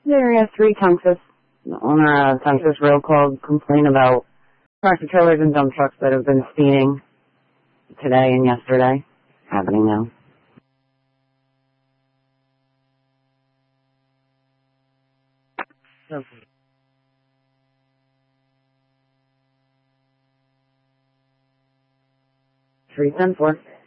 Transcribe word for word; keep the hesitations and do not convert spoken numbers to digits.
Area three Tungus. The owner of Tungus Road called complain about tractor trailers and dump trucks that have been speeding today and yesterday. Happening now. Okay. three ten four.